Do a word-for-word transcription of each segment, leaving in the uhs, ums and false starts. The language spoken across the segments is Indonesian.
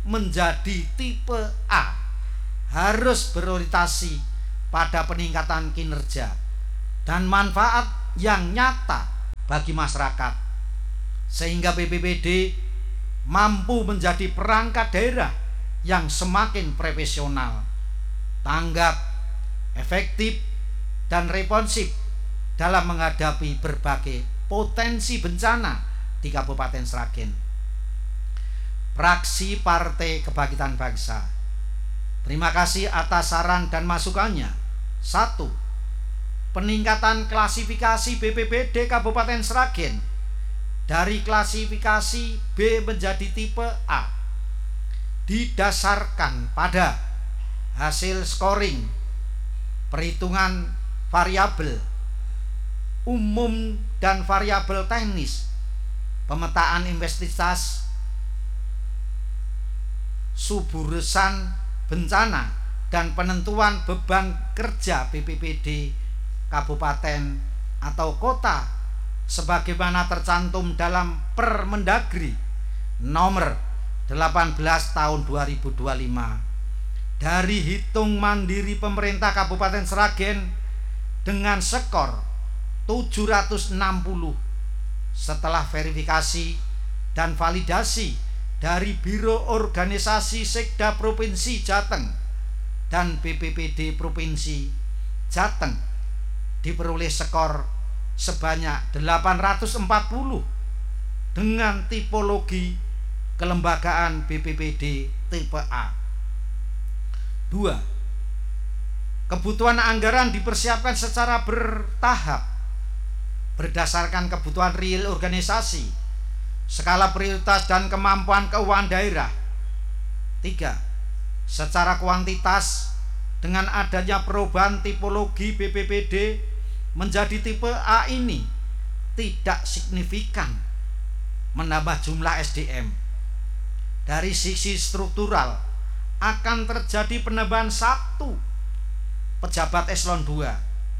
menjadi tipe A harus berorientasi pada peningkatan kinerja dan manfaat yang nyata bagi masyarakat, sehingga B P B D mampu menjadi perangkat daerah yang semakin profesional, tanggap, efektif, dan responsif dalam menghadapi berbagai potensi bencana di Kabupaten Sragen. Fraksi Partai Kebangkitan Bangsa, terima kasih atas saran dan masukannya. Satu, peningkatan klasifikasi B P B D Kabupaten Sragen dari klasifikasi B menjadi tipe A didasarkan pada hasil scoring perhitungan variabel umum dan variabel teknis, pemetaan investitas, suburusan bencana, dan penentuan beban kerja B P B D kabupaten atau kota sebagaimana tercantum dalam Permendagri nomor delapan belas tahun dua ribu dua puluh lima. Dari hitung mandiri pemerintah Kabupaten Sragen dengan skor tujuh ratus enam puluh setelah verifikasi dan validasi dari Biro Organisasi Sekda Provinsi Jateng dan B P B D Provinsi Jateng diperoleh skor sebanyak delapan ratus empat puluh dengan tipologi kelembagaan B P B D tipe A. Dua, kebutuhan anggaran dipersiapkan secara bertahap berdasarkan kebutuhan real organisasi, skala prioritas dan kemampuan keuangan daerah. Tiga, secara kuantitas dengan adanya perubahan tipologi B P B D menjadi tipe A ini tidak signifikan menambah jumlah S D M. Dari sisi struktural akan terjadi penambahan satu pejabat eselon dua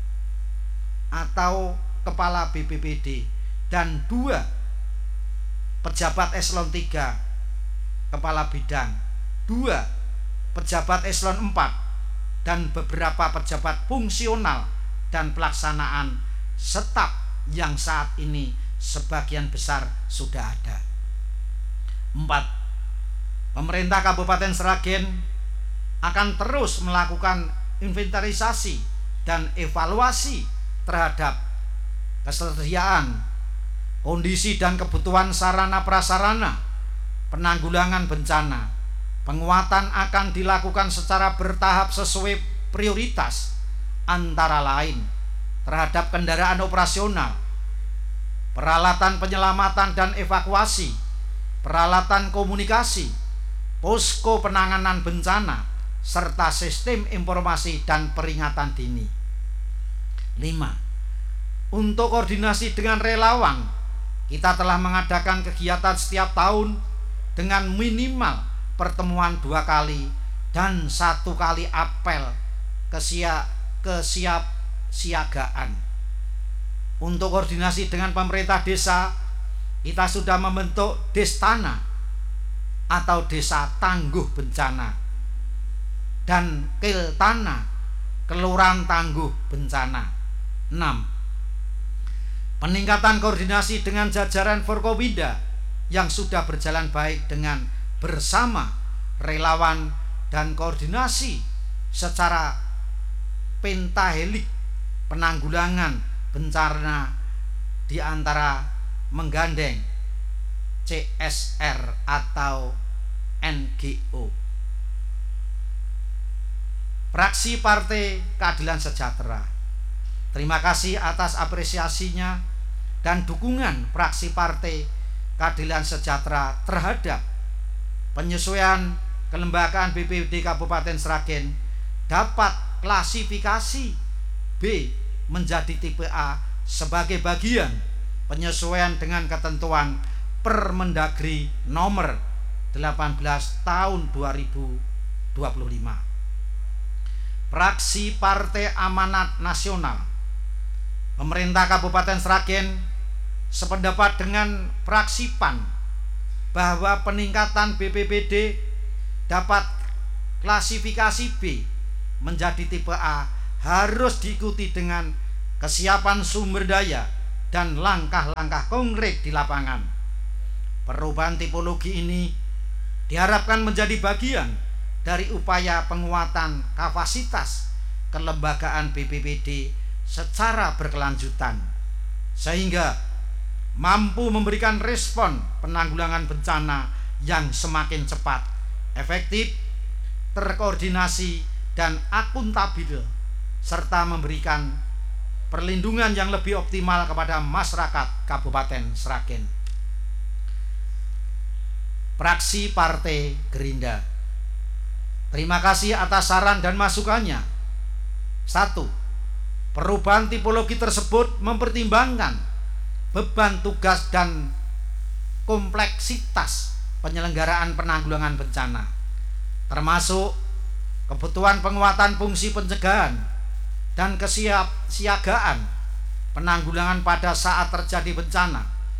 atau kepala B P B D dan dua pejabat eselon tiga kepala bidang, dua pejabat eselon empat dan beberapa pejabat fungsional dan pelaksanaan staf yang saat ini sebagian besar sudah ada. Empat, pemerintah Kabupaten Sragen akan terus melakukan inventarisasi dan evaluasi terhadap ketersediaan, kondisi dan kebutuhan sarana prasarana penanggulangan bencana. Penguatan akan dilakukan secara bertahap sesuai prioritas, antara lain terhadap kendaraan operasional, peralatan penyelamatan dan evakuasi, peralatan komunikasi, posko penanganan bencana, serta sistem informasi dan peringatan dini. Lima, untuk koordinasi dengan relawan, kita telah mengadakan kegiatan setiap tahun dengan minimal pertemuan dua kali dan satu kali apel kesia, kesiapsiagaan. Untuk koordinasi dengan pemerintah desa, kita sudah membentuk Destana atau Desa Tangguh Bencana dan Keltana, Kelurahan Tangguh Bencana. Enam, peningkatan koordinasi dengan jajaran Forkopimda yang sudah berjalan baik dengan bersama relawan dan koordinasi secara pentahelik penanggulangan bencana di antara menggandeng C S R atau N G O. Fraksi Partai Keadilan Sejahtera, terima kasih atas apresiasinya dan dukungan fraksi Partai Keadilan Sejahtera terhadap penyesuaian kelembagaan B P B D Kabupaten Sragen dapat klasifikasi B menjadi tipe A sebagai bagian penyesuaian dengan ketentuan Permendagri nomor delapan belas tahun dua ribu dua puluh lima. Fraksi Partai Amanat Nasional, pemerintah Kabupaten Sragen sependapat dengan fraksi P A N bahwa peningkatan B P B D dapat klasifikasi B menjadi tipe A harus diikuti dengan kesiapan sumber daya dan langkah-langkah konkret di lapangan. Perubahan tipologi ini diharapkan menjadi bagian dari upaya penguatan kapasitas kelembagaan B P B D secara berkelanjutan, sehingga mampu memberikan respon penanggulangan bencana yang semakin cepat, efektif, terkoordinasi, dan akuntabel, serta memberikan perlindungan yang lebih optimal kepada masyarakat Kabupaten Sragen. Fraksi Partai Gerindra, terima kasih atas saran dan masukannya. Satu, perubahan tipologi tersebut mempertimbangkan beban tugas dan kompleksitas penyelenggaraan penanggulangan bencana, termasuk kebutuhan penguatan fungsi pencegahan dan kesiapsiagaan penanggulangan pada saat terjadi bencana,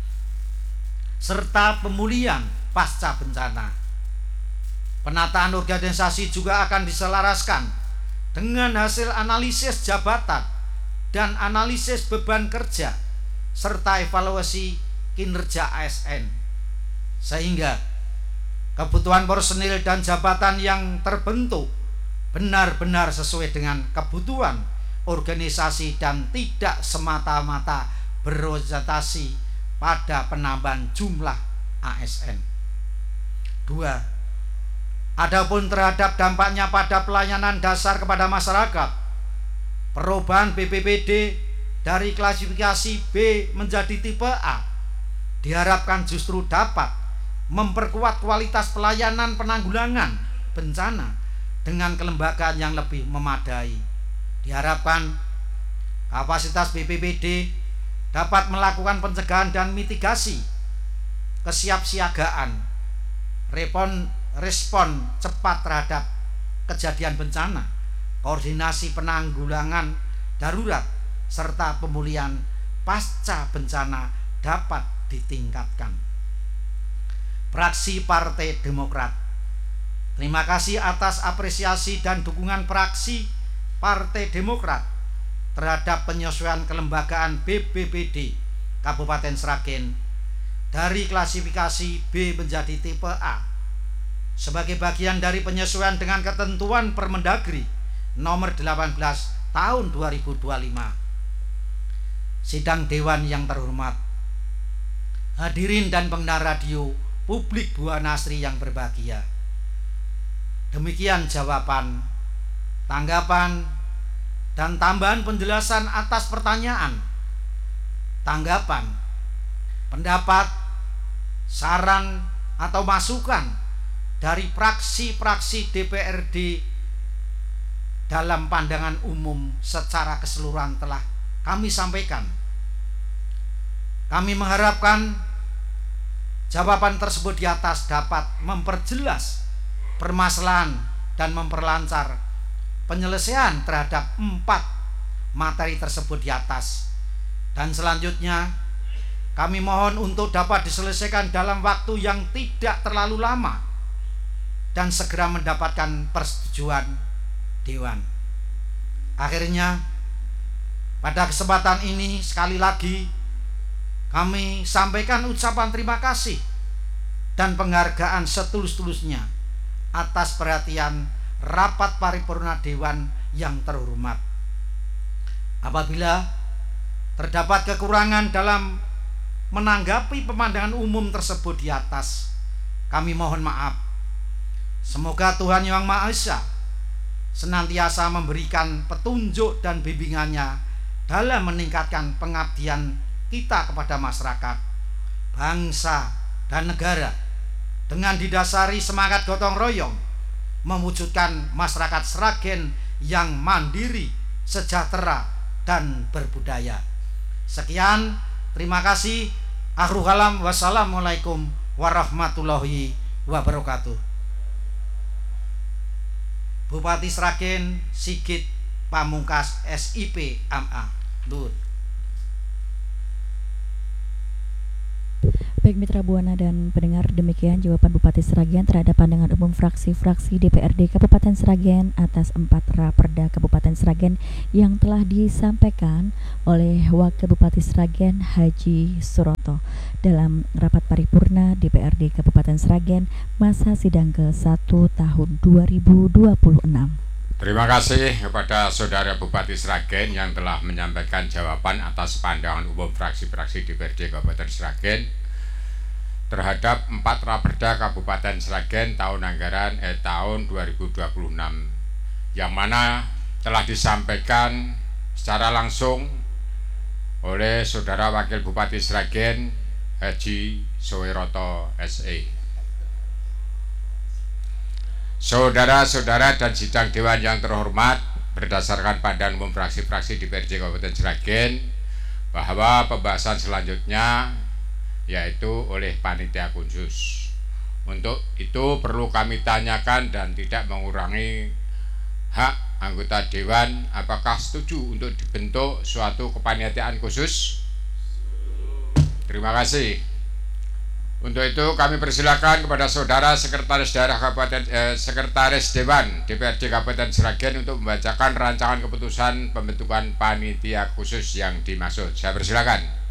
serta pemulihan pasca bencana. Penataan organisasi juga akan diselaraskan dengan hasil analisis jabatan dan analisis beban kerja serta evaluasi kinerja A S N, sehingga kebutuhan personil dan jabatan yang terbentuk benar-benar sesuai dengan kebutuhan organisasi dan tidak semata-mata berorientasi pada penambahan jumlah A S N. Dua, adapun terhadap dampaknya pada pelayanan dasar kepada masyarakat, perubahan B P B D dari klasifikasi B menjadi tipe A diharapkan justru dapat memperkuat kualitas pelayanan penanggulangan bencana dengan kelembagaan yang lebih memadai. Diharapkan kapasitas B P B D dapat melakukan pencegahan dan mitigasi, kesiapsiagaan, respon, respon cepat terhadap kejadian bencana, koordinasi penanggulangan darurat, serta pemulihan pasca bencana dapat ditingkatkan. Fraksi Partai Demokrat, terima kasih atas apresiasi dan dukungan fraksi Partai Demokrat terhadap penyesuaian kelembagaan B P B D Kabupaten Sragen dari klasifikasi B menjadi tipe A sebagai bagian dari penyesuaian dengan ketentuan Permendagri nomor delapan belas tahun dua ribu dua puluh lima. Sidang Dewan yang terhormat, hadirin dan pendengar radio publik Buana Asri yang berbahagia, demikian jawaban, tanggapan, dan tambahan penjelasan atas pertanyaan, tanggapan, pendapat, saran, atau masukan dari fraksi-fraksi D P R D dalam pandangan umum secara keseluruhan telah kami sampaikan. Kami mengharapkan jawaban tersebut di atas dapat memperjelas permasalahan dan memperlancar penyelesaian terhadap empat materi tersebut di atas. Dan selanjutnya kami mohon untuk dapat diselesaikan dalam waktu yang tidak terlalu lama dan segera mendapatkan persetujuan Dewan. Akhirnya pada kesempatan ini sekali lagi kami sampaikan ucapan terima kasih dan penghargaan setulus-tulusnya atas perhatian rapat paripurna Dewan yang terhormat. Apabila terdapat kekurangan dalam menanggapi pemandangan umum tersebut di atas, kami mohon maaf. Semoga Tuhan Yang Maha Esa senantiasa memberikan petunjuk dan bimbingannya dalam meningkatkan pengabdian kita kepada masyarakat, bangsa, dan negara dengan didasari semangat gotong royong mewujudkan masyarakat Sragen yang mandiri, sejahtera, dan berbudaya. Sekian, terima kasih. Akhirul kalam, wassalamualaikum warahmatullahi wabarakatuh. Bupati Sragen Sigit Pamungkas S I P M A. Nur. Baik Mitra Buana dan pendengar, demikian jawaban Bupati Sragen terhadap pandangan umum fraksi-fraksi D P R D Kabupaten Sragen atas empat Raperda Kabupaten Sragen yang telah disampaikan oleh Wakil Bupati Sragen Haji Suroto dalam rapat paripurna D P R D Kabupaten Sragen masa sidang ke satu tahun dua ribu dua puluh enam. Terima kasih kepada Saudara Bupati Sragen yang telah menyampaikan jawaban atas pandangan umum fraksi-fraksi D P R D Kabupaten Sragen terhadap empat Raperda Kabupaten Sragen tahun anggaran eh, tahun dua ribu dua puluh enam, yang mana telah disampaikan secara langsung oleh Saudara Wakil Bupati Sragen Haji Suroto S E. Saudara-saudara dan sidang dewan yang terhormat, berdasarkan pandangan umum fraksi-fraksi di D P R D Kabupaten Sragen bahwa pembahasan selanjutnya yaitu oleh panitia khusus. Untuk itu perlu kami tanyakan dan tidak mengurangi hak anggota dewan, apakah setuju untuk dibentuk suatu kepanitiaan khusus? Terima kasih. Untuk itu kami persilakan kepada Saudara Sekretaris Daerah Kabupaten eh, Sekretaris Dewan D P R D Kabupaten Sragen untuk membacakan rancangan keputusan pembentukan panitia khusus yang dimaksud. Saya persilakan.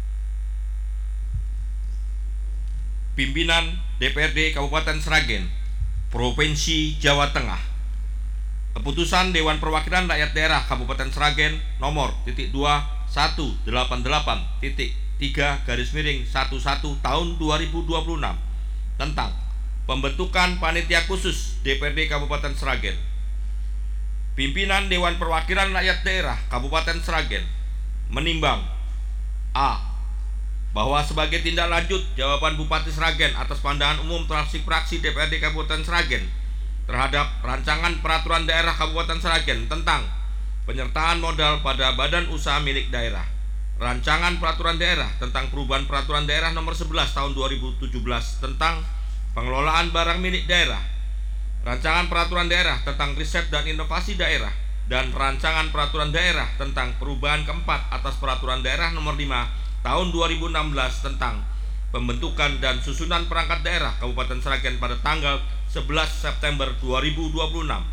Pimpinan D P R D Kabupaten Sragen, Provinsi Jawa Tengah. Keputusan Dewan Perwakilan Rakyat Daerah Kabupaten Sragen nomor titik dua satu delapan delapan titik tiga garis miring satu satu tahun dua ribu dua puluh enam tentang pembentukan panitia khusus D P R D Kabupaten Sragen. Pimpinan Dewan Perwakilan Rakyat Daerah Kabupaten Sragen menimbang A. Bahwa sebagai tindak lanjut jawaban Bupati Sragen atas pandangan umum fraksi-fraksi D P R D Kabupaten Sragen terhadap rancangan peraturan daerah Kabupaten Sragen tentang penyertaan modal pada badan usaha milik daerah, rancangan peraturan daerah tentang perubahan peraturan daerah nomor sebelas tahun dua ribu tujuh belas tentang pengelolaan barang milik daerah, rancangan peraturan daerah tentang riset dan inovasi daerah, dan rancangan peraturan daerah tentang perubahan keempat atas peraturan daerah nomor lima tahun dua ribu enam belas tentang pembentukan dan susunan perangkat daerah Kabupaten Sragen pada tanggal sebelas September dua ribu dua puluh enam.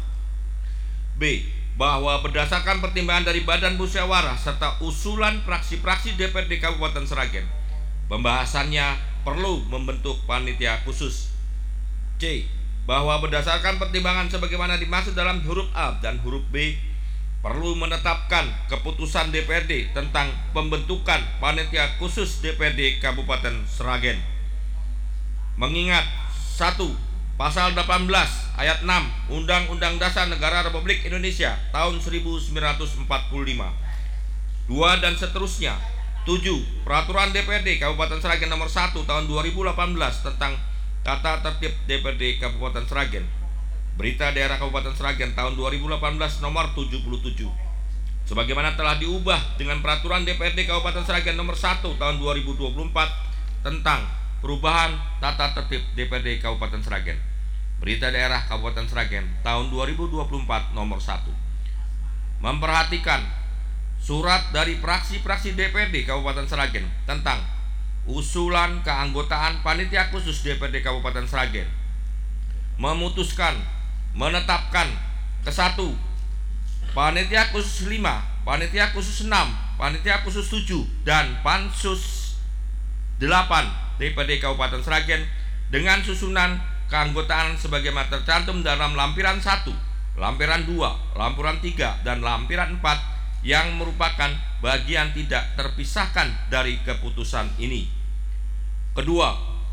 B. Bahwa berdasarkan pertimbangan dari Badan Musyawarah serta usulan fraksi-fraksi D P R D Kabupaten Sragen, pembahasannya perlu membentuk panitia khusus. C. Bahwa berdasarkan pertimbangan sebagaimana dimaksud dalam huruf A dan huruf B, perlu menetapkan keputusan D P R D tentang pembentukan panitia khusus D P R D Kabupaten Sragen. Mengingat satu. Pasal delapan belas ayat enam Undang-Undang Dasar Negara Republik Indonesia tahun seribu sembilan ratus empat puluh lima. Dua dan seterusnya. Tujuh. Peraturan D P R D Kabupaten Sragen nomor satu tahun dua ribu delapan belas tentang tata tertib D P R D Kabupaten Sragen. Berita Daerah Kabupaten Sragen tahun dua ribu delapan belas nomor tujuh puluh tujuh. Sebagaimana telah diubah dengan peraturan D P R D Kabupaten Sragen nomor satu tahun dua ribu dua puluh empat tentang perubahan tata tertib D P R D Kabupaten Sragen. Berita Daerah Kabupaten Sragen tahun dua ribu dua puluh empat nomor satu. Memperhatikan surat dari fraksi-fraksi D P R D Kabupaten Sragen tentang usulan keanggotaan panitia khusus D P R D Kabupaten Sragen, memutuskan menetapkan ke satu panitia khusus lima, panitia khusus enam, panitia khusus tujuh, dan pansus delapan D P R D Kabupaten Sragen dengan susunan keanggotaan sebagaimana tercantum dalam lampiran satu, lampiran dua, lampiran tiga, dan lampiran empat yang merupakan bagian tidak terpisahkan dari keputusan ini. Kedua,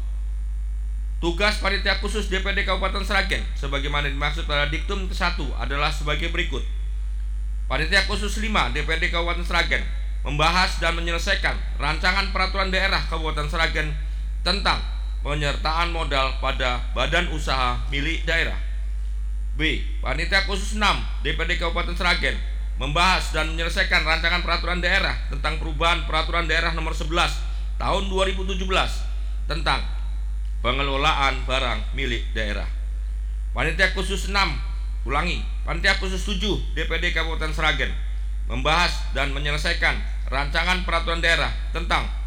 tugas panitia khusus D P R D Kabupaten Sragen sebagaimana dimaksud pada diktum ke satu adalah sebagai berikut. Panitia khusus lima D P R D Kabupaten Sragen membahas dan menyelesaikan rancangan peraturan daerah Kabupaten Sragen tentang penyertaan modal pada badan usaha milik daerah. B. Panitia khusus enam D P R D Kabupaten Sragen membahas dan menyelesaikan rancangan peraturan daerah tentang perubahan peraturan daerah nomor sebelas tahun dua ribu tujuh belas tentang pengelolaan barang milik daerah. Panitia khusus enam, ulangi, panitia khusus tujuh D P R D Kabupaten Sragen membahas dan menyelesaikan rancangan peraturan daerah tentang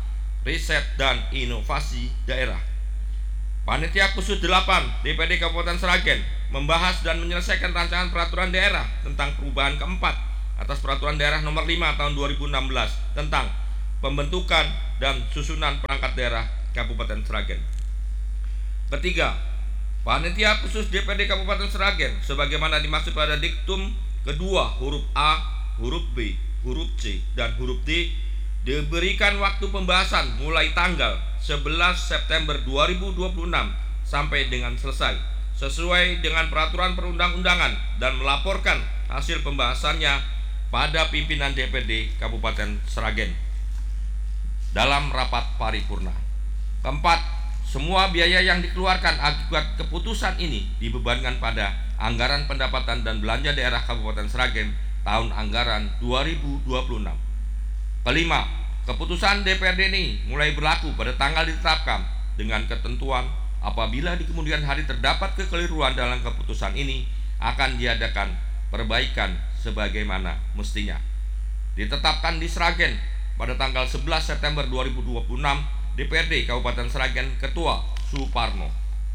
Riset dan Inovasi Daerah. Panitia Khusus delapan D P R D Kabupaten Sragen membahas dan menyelesaikan rancangan peraturan daerah tentang perubahan keempat atas peraturan daerah nomor lima tahun dua ribu enam belas tentang pembentukan dan susunan perangkat daerah Kabupaten Sragen. Ketiga, Panitia Khusus D P R D Kabupaten Sragen sebagaimana dimaksud pada diktum kedua huruf A, huruf B, huruf C, dan huruf D diberikan waktu pembahasan mulai tanggal sebelas September dua ribu dua puluh enam sampai dengan selesai sesuai dengan peraturan perundang-undangan dan melaporkan hasil pembahasannya pada pimpinan D P R D Kabupaten Sragen dalam rapat paripurna. Keempat, semua biaya yang dikeluarkan akibat keputusan ini dibebankan pada anggaran pendapatan dan belanja daerah Kabupaten Sragen tahun anggaran dua ribu dua puluh enam. Kelima, keputusan D P R D ini mulai berlaku pada tanggal ditetapkan dengan ketentuan apabila di kemudian hari terdapat kekeliruan dalam keputusan ini akan diadakan perbaikan sebagaimana mestinya. Ditetapkan di Sragen pada tanggal sebelas September dua ribu dua puluh enam, D P R D Kabupaten Sragen Ketua Suparno.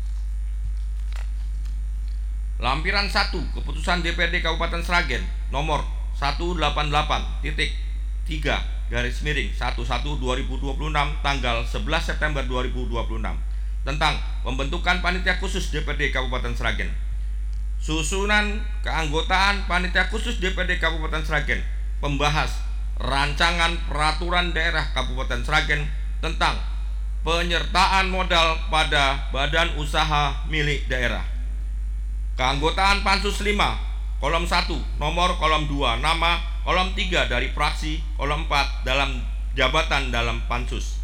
Lampiran satu Keputusan D P R D Kabupaten Sragen nomor seratus delapan puluh delapan titik tiga garis miring sebelas dua ribu dua puluh enam tanggal sebelas September dua ribu dua puluh enam tentang pembentukan Panitia Khusus D P R D Kabupaten Sragen. Susunan keanggotaan Panitia Khusus D P R D Kabupaten Sragen membahas rancangan peraturan daerah Kabupaten Sragen tentang penyertaan modal pada badan usaha milik daerah. Keanggotaan Pansus lima, kolom satu, nomor kolom dua, nama, kolom tiga dari fraksi, kolom empat dalam jabatan dalam Pansus.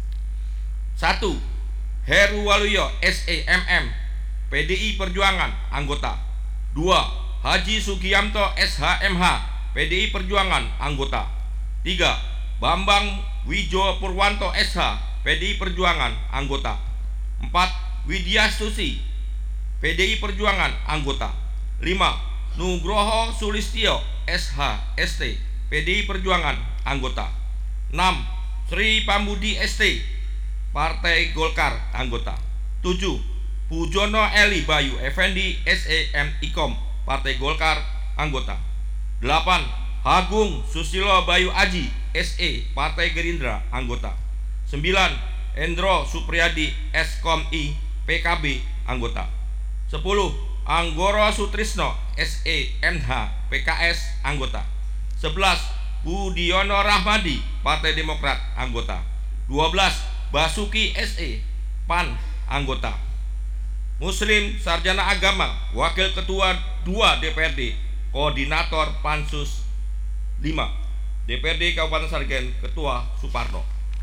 satu. Heru Waluyo S E M M P D I Perjuangan anggota. dua. Haji Sugianto S H M H P D I Perjuangan anggota. tiga. Bambang Wijo Purwanto S H P D I Perjuangan anggota. empat. Widya Susi P D I Perjuangan anggota. lima. Nugroho Sulistyo S H S T P D I Perjuangan anggota. enam. Sri Pambudi S T Partai Golkar anggota. tujuh. Pujono Eli Bayu Effendi S E M Ikom Partai Golkar anggota. delapan. Agung Susilo Bayu Aji S E Partai Gerindra anggota. sembilan. Endro Supriyadi Eskom I P K B anggota. sepuluh. Anggoro Sutrisno S E N H P K S anggota. sebelas. Budiono Rahmadi Partai Demokrat anggota. dua belas. Basuki S E P A N anggota. Muslim Sarjana Agama Wakil Ketua dua D P R D Koordinator Pansus lima D P R D Kabupaten Sragen Ketua Suparno.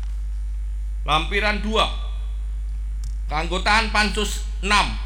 Lampiran dua Keanggotaan Pansus enam.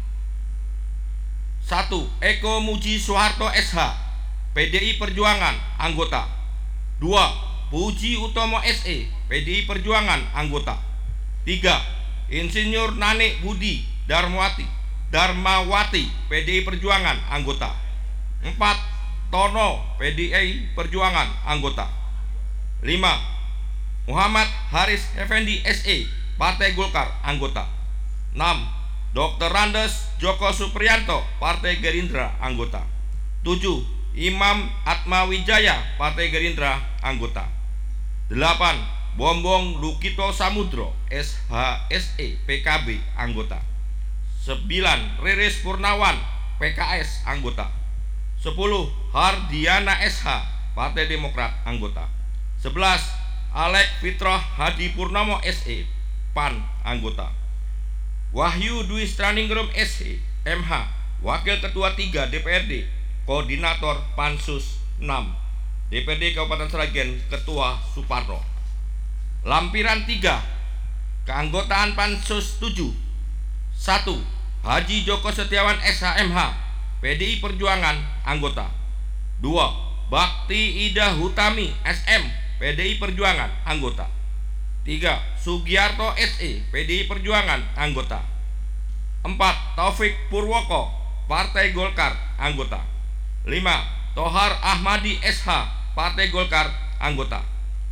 satu. Eko Muji Soeharto S H P D I Perjuangan anggota. dua. Puji Utomo S E P D I Perjuangan anggota. tiga. Insinyur Nanik Budi Darmawati Darmawati P D I Perjuangan anggota. empat. Tono P D I Perjuangan anggota. lima. Muhammad Haris Effendi S E Partai Golkar anggota. enam. Doktor Randes Joko Supriyanto Partai Gerindra anggota. tujuh. Imam Atmawijaya Partai Gerindra anggota. delapan. Bombong Lukito Samudro S H S E P K B anggota. sembilan. Riris Purnawan P K S anggota. sepuluh. Hardiana S H Partai Demokrat anggota. sebelas. Alek Fitroh Hadi Purnomo S E P A N anggota. Wahyu Dwi Straningrum S E M H Wakil Ketua tiga D P R D Koordinator Pansus enam D P R D Kabupaten Sragen Ketua Suparno. Lampiran tiga Keanggotaan Pansus tujuh. satu. Haji Joko Setiawan S H M H P D I Perjuangan anggota. dua. Bakti Ida Hutami S M P D I Perjuangan anggota. tiga. Sugiarto S E P D I Perjuangan anggota. empat. Taufik Purwoko Partai Golkar anggota. lima. Tohar Ahmadi S H Partai Golkar anggota.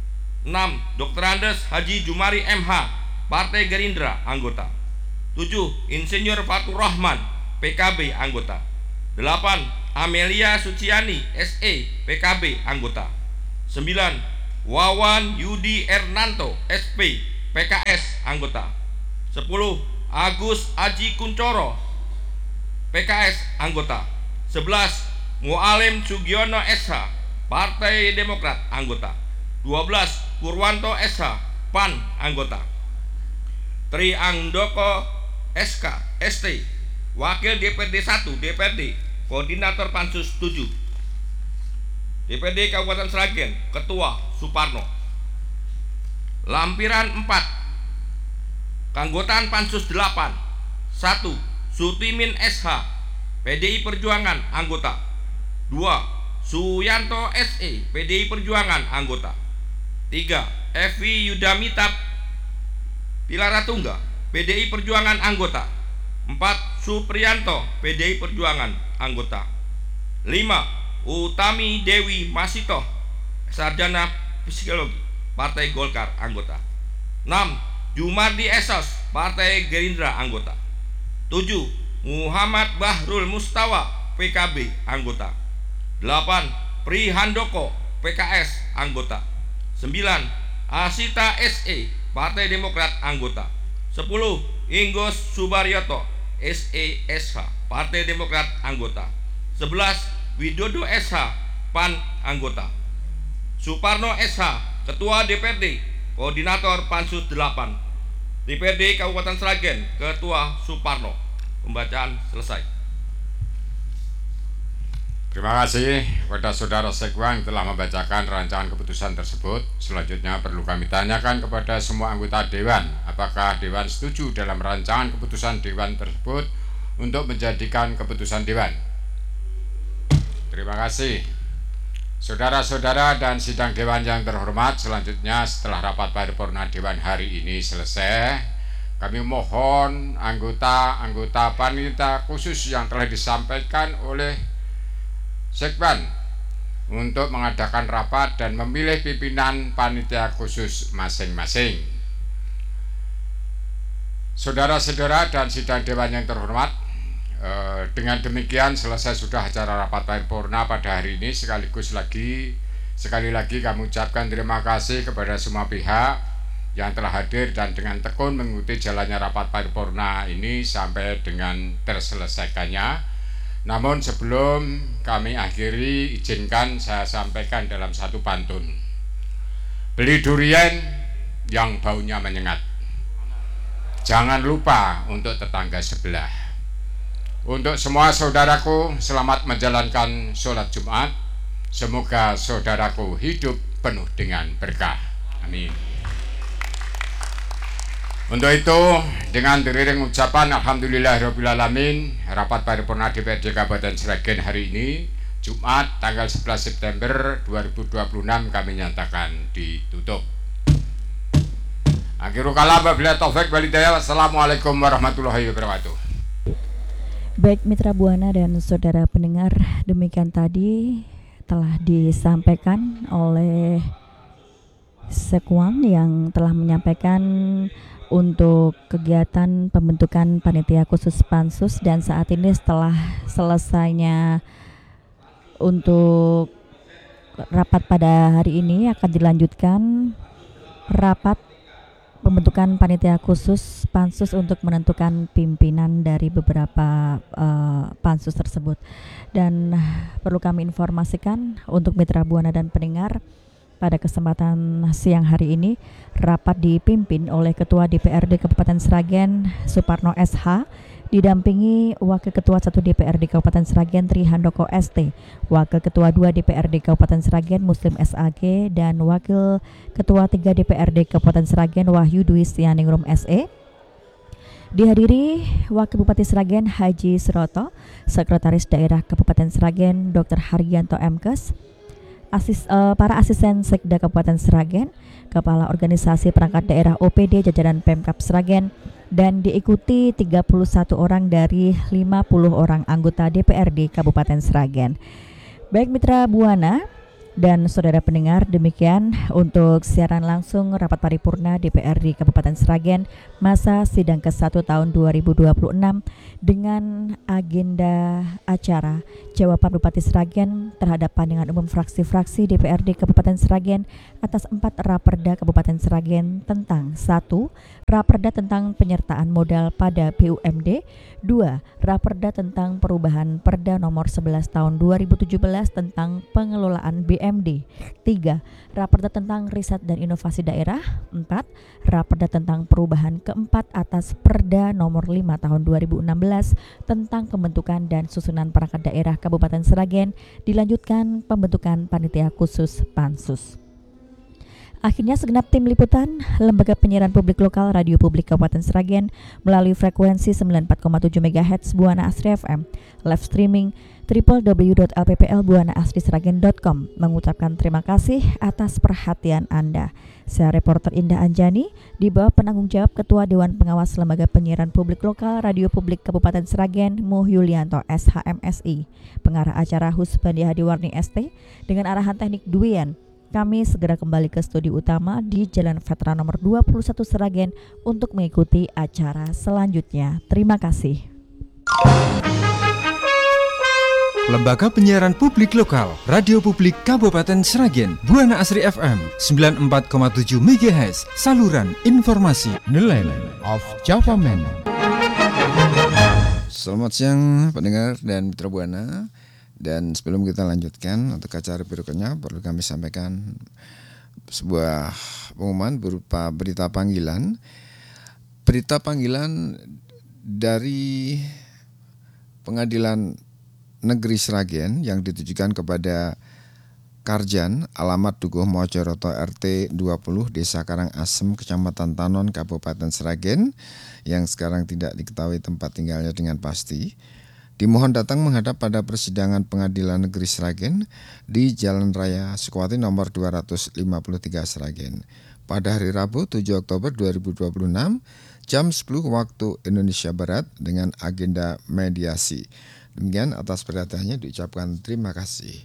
enam. dokter Andes Haji Jumari M H, Partai Gerindra, anggota. tujuh. Insinyur Fatur Rahman, P K B, anggota. delapan. Amelia Suciani S E, P K B, anggota. sembilan. Wawan Yudi Ernanto S P, P K S, anggota. sepuluh. Agus Aji Kuncoro, P K S, anggota. sebelas. Mualim Sugiono S H, Partai Demokrat, anggota. dua belas. Purwanto S H, P A N, anggota. Tri Angdoko S K S T, Wakil D P R D satu D P R D, Koordinator Pansus tujuh. D P R D Kabupaten Sragen, Ketua Suparno. Lampiran empat. Keanggotaan Pansus delapan. satu. Sutimin S H, P D I Perjuangan, anggota. dua. Suyanto S E, P D I Perjuangan, anggota. tiga. Evi Yudamita Pilaratungga, P D I Perjuangan, anggota. empat. Supriyanto, P D I Perjuangan, anggota. lima. Utami Dewi Masito, Sarjana Psikologi, Partai Golkar, anggota. enam. Jumardi Esos, Partai Gerindra, anggota. tujuh. Muhammad Bahrul Mustawa, P K B, anggota. delapan. Pri Handoko, P K S, anggota. sembilan. Asita S E, Partai Demokrat, anggota. sepuluh. Inggos Subaryoto S E S H, Partai Demokrat, anggota. sebelas. Widodo S H, P A N, anggota. Suparno S H, Ketua D P R D, Koordinator Pansus delapan. D P R D Kabupaten Sragen, Ketua Suparno. Pembacaan selesai. Terima kasih kepada Saudara Sekwa yang telah membacakan rancangan keputusan tersebut. Selanjutnya perlu kami tanyakan kepada semua anggota Dewan, apakah Dewan setuju dalam rancangan keputusan Dewan tersebut untuk menjadikan keputusan Dewan. Terima kasih. Saudara-saudara dan sidang Dewan yang terhormat, selanjutnya setelah rapat paripurna Dewan hari ini selesai, kami mohon anggota-anggota panitia khusus yang telah disampaikan oleh Sekban untuk mengadakan rapat dan memilih pimpinan panitia khusus masing-masing. Saudara-saudara dan sidang Dewan yang terhormat, eh, dengan demikian selesai sudah acara rapat paripurna pada hari ini. Sekaligus lagi sekali lagi kami ucapkan terima kasih kepada semua pihak yang telah hadir dan dengan tekun mengikuti jalannya rapat paripurna ini sampai dengan terselesaikannya. Namun sebelum kami akhiri, izinkan saya sampaikan dalam satu pantun. Beli durian yang baunya menyengat, jangan lupa untuk tetangga sebelah. Untuk semua saudaraku, selamat menjalankan sholat Jumat. Semoga saudaraku hidup penuh dengan berkah. Amin. Untuk itu, dengan beriring ucapan Alhamdulillahirrabbilalamin, rapat paripurna D P R D Kabupaten Sragen hari ini, Jumat tanggal sebelas September dua ribu dua puluh enam, kami nyatakan ditutup. Akhirul kalam, wabillahi taufik wal hidayah. Wassalamualaikum warahmatullahi wabarakatuh. Baik Mitra Buana dan saudara pendengar, demikian tadi telah disampaikan oleh Sekwan yang telah menyampaikan untuk kegiatan pembentukan panitia khusus Pansus, dan saat ini setelah selesainya untuk rapat pada hari ini akan dilanjutkan rapat pembentukan panitia khusus Pansus untuk menentukan pimpinan dari beberapa uh, Pansus tersebut. Dan perlu kami informasikan untuk Mitra Buana dan pendengar, pada kesempatan siang hari ini rapat dipimpin oleh Ketua D P R D Kabupaten Sragen Suparno S H, didampingi Wakil Ketua satu D P R D Kabupaten Sragen Tri Handoko S T, Wakil Ketua dua D P R D Kabupaten Sragen Muslim S A G, dan Wakil Ketua tiga D P R D Kabupaten Sragen Wahyu Dwi Stianingrum S E. Dihadiri Wakil Bupati Sragen Haji Suroto, Sekretaris Daerah Kabupaten Sragen Doktor Hargianto M Kes, Asis, uh, para asisten Sekda Kabupaten Sragen, Kepala Organisasi Perangkat Daerah O P D jajaran Pemkab Sragen, dan diikuti tiga puluh satu orang dari lima puluh orang anggota D P R D Kabupaten Sragen. Baik Mitra Buana, Dan saudara pendengar, demikian untuk siaran langsung rapat paripurna D P R D Kabupaten Sragen masa sidang ke satu tahun dua ribu dua puluh enam dengan agenda acara jawaban Bupati Sragen terhadap pandangan umum fraksi-fraksi D P R D Kabupaten Sragen atas empat Raperda Kabupaten Sragen tentang satu. Raperda tentang penyertaan modal pada B U M D. Dua. Raperda tentang perubahan Perda nomor sebelas tahun dua ribu tujuh belas tentang pengelolaan B M D. Tiga. Raperda tentang riset dan inovasi daerah. Empat. Raperda tentang perubahan keempat atas Perda nomor lima tahun dua ribu enam belas tentang pembentukan dan susunan perangkat daerah Kabupaten Sragen. Dilanjutkan pembentukan panitia khusus Pansus. Akhirnya segenap tim liputan Lembaga Penyiaran Publik Lokal Radio Publik Kabupaten Sragen melalui frekuensi sembilan puluh empat koma tujuh megahertz Buana Asri F M, live streaming w w w dot l p p l buana asri sragen dot com mengucapkan terima kasih atas perhatian Anda. Saya reporter Indah Anjani di bawah penanggung jawab Ketua Dewan Pengawas Lembaga Penyiaran Publik Lokal Radio Publik Kabupaten Sragen Muh Yulianto S H M S I, pengarah acara Husbandi Hadiwarni S T dengan arahan teknik Duian. Kami segera kembali ke studio utama di Jalan Veteran nomor dua puluh satu Sragen untuk mengikuti acara selanjutnya. Terima kasih. Lembaga Penyiaran Publik Lokal Radio Publik Kabupaten Sragen Buana Asri F M sembilan puluh empat koma tujuh megahertz. Saluran informasi nilai of Java Man. Selamat siang pendengar dan mitra Buana. Dan sebelum kita lanjutkan untuk acara berikutnya, perlu kami sampaikan sebuah pengumuman berupa berita panggilan. Berita panggilan dari Pengadilan Negeri Sragen yang ditujukan kepada Karjan, alamat Dukuh Mojoroto R T dua puluh, Desa Karangasem, Kecamatan Tanon, Kabupaten Sragen, yang sekarang tidak diketahui tempat tinggalnya dengan pasti. Dimohon datang menghadap pada persidangan Pengadilan Negeri Sragen di Jalan Raya Sukowati nomor dua ratus lima puluh tiga Sragen pada hari Rabu tujuh Oktober dua ribu dua puluh enam jam sepuluh waktu Indonesia Barat dengan agenda mediasi. Demikian, atas perhatiannya diucapkan terima kasih.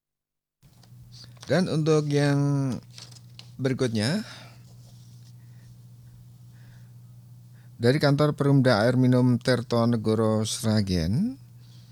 Dan untuk yang berikutnya, dari kantor Perumda Air Minum Tirtonegoro Sragen,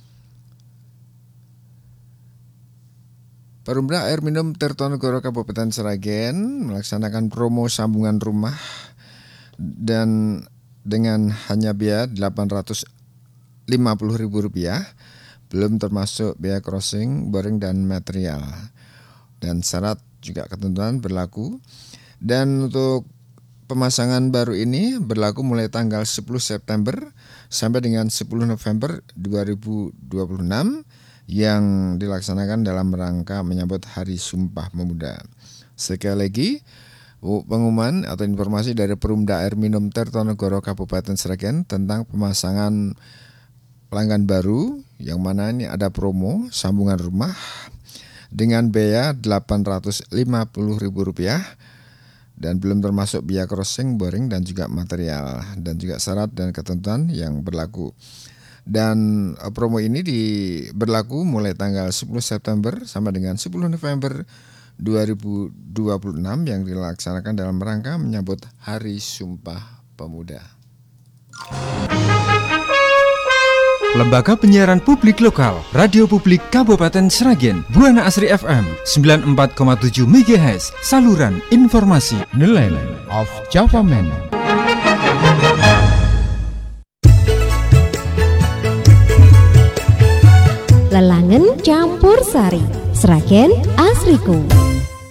Perumda Air Minum Tirtonegoro Kabupaten Sragen melaksanakan promo sambungan rumah dan dengan hanya biaya delapan ratus lima puluh ribu rupiah, belum termasuk biaya crossing, boring dan material. Dan syarat juga ketentuan berlaku. Dan untuk pemasangan baru ini berlaku mulai tanggal sepuluh September sampai dengan sepuluh November dua ribu dua puluh enam yang dilaksanakan dalam rangka menyambut Hari Sumpah Pemuda. Sekali lagi, pengumuman atau informasi dari Perumda Air Minum Tirtonegoro Kabupaten Sragen tentang pemasangan pelanggan baru, yang mana ini ada promo sambungan rumah dengan biaya delapan ratus lima puluh ribu rupiah dan belum termasuk biaya crossing, boring dan juga material, dan juga syarat dan ketentuan yang berlaku. Dan promo ini di, berlaku mulai tanggal sepuluh September sampai dengan sepuluh November dua ribu dua puluh enam yang dilaksanakan dalam rangka menyambut Hari Sumpah Pemuda. Lembaga Penyiaran Publik Lokal Radio Publik Kabupaten Sragen Buana Asri F M sembilan puluh empat koma tujuh megahertz. Saluran informasi nilai of Java Man. Lelangen campur sari Sragen Asriku.